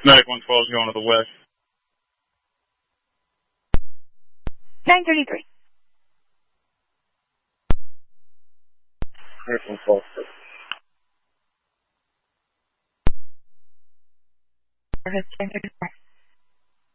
Medic 112 is going to the west. 933. Medic 112. 934.